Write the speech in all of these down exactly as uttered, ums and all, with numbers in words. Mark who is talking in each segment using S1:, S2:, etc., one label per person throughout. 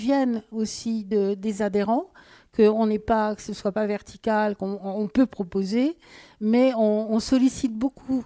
S1: viennent aussi de, des adhérents, qu'on n'est pas, que ce ne soit pas vertical, qu'on on peut proposer, mais on, on sollicite beaucoup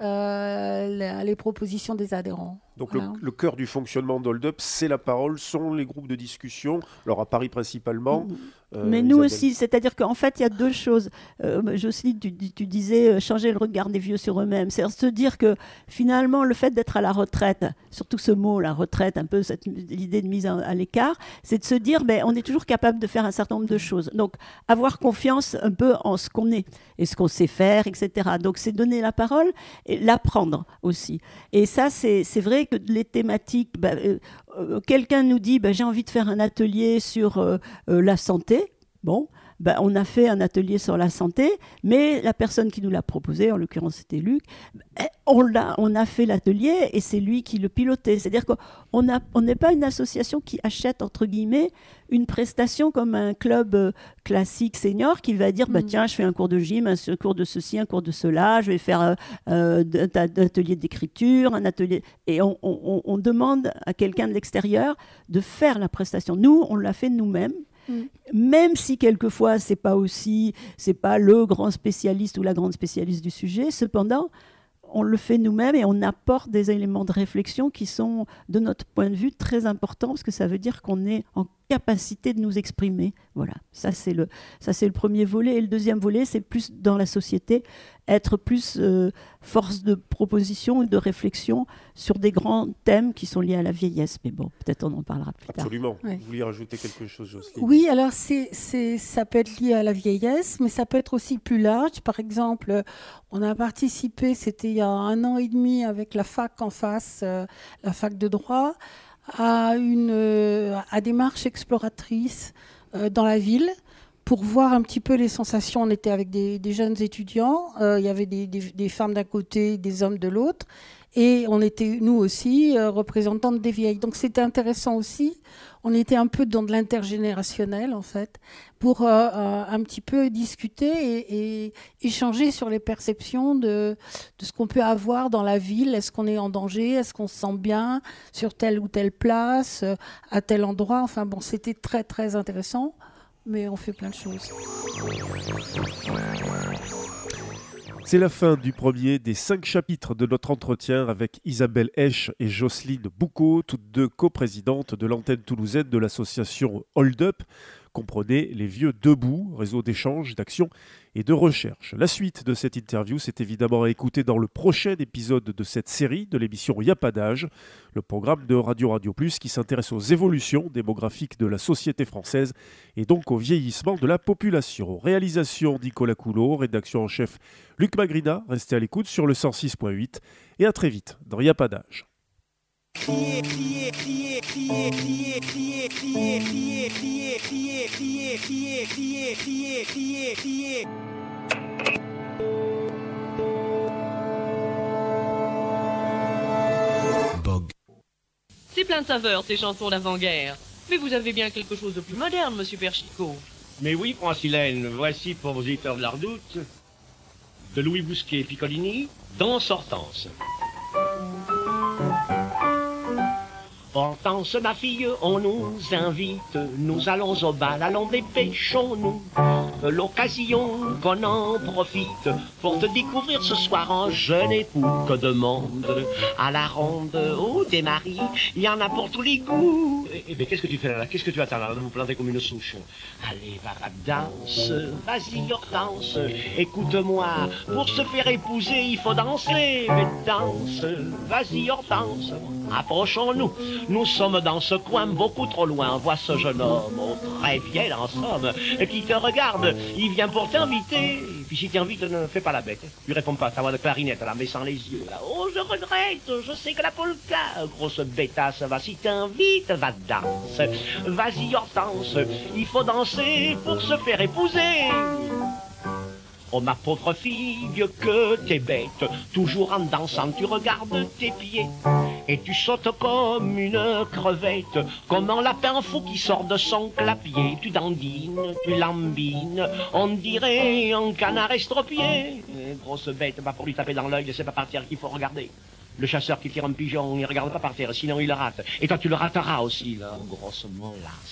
S1: euh, les, les propositions des adhérents.
S2: Donc
S1: voilà.
S2: le, le cœur du fonctionnement d'Hold Up, c'est la parole, sont les groupes de discussion, alors à Paris principalement.
S3: Euh, Mais nous Isabelle. Aussi, c'est-à-dire qu'en fait, il y a deux choses. Euh, Jocelyne, tu, tu disais euh, changer le regard des vieux sur eux-mêmes. C'est se dire que finalement, le fait d'être à la retraite, surtout ce mot, la retraite, un peu cette, l'idée de mise à, à l'écart, c'est de se dire, ben, on est toujours capable de faire un certain nombre de choses. Donc, avoir confiance un peu en ce qu'on est et ce qu'on sait faire, et cetera. Donc, c'est donner la parole et l'apprendre aussi. Et ça, c'est, c'est vrai que les thématiques, ben, euh, euh, quelqu'un nous dit, ben, j'ai envie de faire un atelier sur euh, euh, la santé. Bon, ben on a fait un atelier sur la santé, mais la personne qui nous l'a proposé, en l'occurrence c'était Luc, on, l'a, on a fait l'atelier et c'est lui qui le pilotait. C'est-à-dire qu'on n'a, on n'est pas une association qui achète, entre guillemets, une prestation comme un club euh, classique senior qui va dire, bah, mmh. tiens, je fais un cours de gym, un cours de ceci, un cours de cela, je vais faire euh, euh, un atelier d'écriture, un atelier... Et on, on, on demande à quelqu'un de l'extérieur de faire la prestation. Nous, on l'a fait nous-mêmes. Mmh. Même si quelquefois c'est pas aussi, c'est pas le grand spécialiste ou la grande spécialiste du sujet, cependant on le fait nous-mêmes et on apporte des éléments de réflexion qui sont, de notre point de vue, très importants parce que ça veut dire qu'on est en capacité de nous exprimer. Voilà, ça c'est le, ça c'est le premier volet. Et le deuxième volet, c'est plus dans la société, être plus euh, force de proposition et de réflexion sur des grands thèmes qui sont liés à la vieillesse. Mais bon, peut-être on en parlera plus
S2: Absolument.
S3: tard.
S2: Absolument. Ouais. Vous vouliez rajouter quelque chose, Jocelyne ?
S1: Oui, alors c'est, c'est, ça peut être lié à la vieillesse, mais ça peut être aussi plus large. Par exemple, on a participé, c'était il y a un an et demi avec la fac en face, euh, la fac de droit, à, une, euh, à des marches exploratrices euh, dans la ville pour voir un petit peu les sensations. On était avec des, des jeunes étudiants, euh, il y avait des, des, des femmes d'un côté, des hommes de l'autre, et on était, nous aussi, euh, représentantes des vieilles. Donc c'était intéressant aussi. On était un peu dans de l'intergénérationnel, en fait, pour euh, euh, un petit peu discuter et, et échanger sur les perceptions de, de ce qu'on peut avoir dans la ville. Est-ce qu'on est en danger ? Est-ce qu'on se sent bien sur telle ou telle place, euh, à tel endroit ? Enfin bon, c'était très, très intéressant, mais on fait plein de choses.
S2: C'est la fin du premier des cinq chapitres de notre entretien avec Isabelle Esch et Jocelyne Boucaud, toutes deux coprésidentes de l'antenne toulousaine de l'association Hold Up. Comprenez les vieux debout, réseau d'échange, d'action et de recherche. La suite de cette interview, c'est évidemment à écouter dans le prochain épisode de cette série de l'émission Y'a pas d'âge, le programme de Radio Radio Plus qui s'intéresse aux évolutions démographiques de la société française et donc au vieillissement de la population. Réalisation Nicolas Coulot, rédaction en chef Luc Magrina. Restez à l'écoute sur le cent six point huit et à très vite dans Y'a pas d'âge. Crier, crier, crier, crier, crier, crier, crier, crier, crier, crier, crier, crier, crier, crier, crier, crier.
S4: Bog. C'est plein de saveurs, ces chansons d'avant-guerre. Mais vous avez bien quelque chose de plus moderne, monsieur Perchicot.
S5: Mais oui, Francilène, voici pour vos auditeurs de la Redoute, de Louis Bousquet Piccolini, Danse Hortense. Hortense, ma fille, on nous invite, nous allons au bal, allons dépêchons-nous. L'occasion qu'on en profite pour te découvrir ce soir en jeune époux. Que de monde à la ronde, oh des maris, il y en a pour tous les goûts. Eh, eh bien, qu'est-ce que tu fais là, là Qu'est-ce que tu attends là de vous planter comme une souche? Allez, va, va, danse, vas-y, Hortense, écoute-moi, pour se faire épouser, il faut danser. Mais danse, vas-y, Hortense, approchons-nous. Nous sommes dans ce coin beaucoup trop loin. Vois ce jeune homme, oh, très vieil en somme, qui te regarde. Il vient pour t'inviter. Et puis si t'invite, ne fais pas la bête. Lui réponds pas, ta voix de clarinette, là, mais sans les yeux. Là. Oh, je regrette, je sais que la polka, grosse bêtasse, va si t'invite, va danse. Vas-y, Hortense, il faut danser pour se faire épouser. Oh ma pauvre fille, que t'es bête, toujours en dansant tu regardes tes pieds et tu sautes comme une crevette, comme un lapin fou qui sort de son clapier. Tu dandines, tu lambines, on dirait un canard estropié. Grosse bête, pas pour lui taper dans l'œil, c'est pas partir qu'il faut regarder. Le chasseur qui tire un pigeon, il regarde pas par terre, sinon il le rate. Et toi, tu le rateras aussi, là. Grosso modo, là,